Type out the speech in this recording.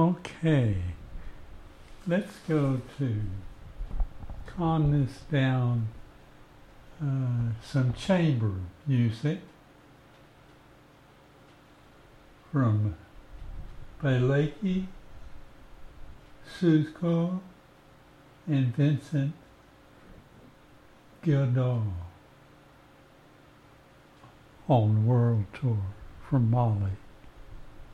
Okay, let's go to calm this down. Some chamber music from Baleki, Suzko, and Vincent Gildor on world tour from Mali.